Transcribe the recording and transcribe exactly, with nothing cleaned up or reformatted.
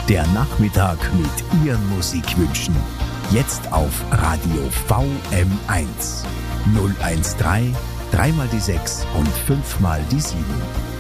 Der Nachmittag mit Ihren Musikwünschen. Jetzt auf Radio V M eins. null eins drei, dreimal die sechs und fünfmal die sieben.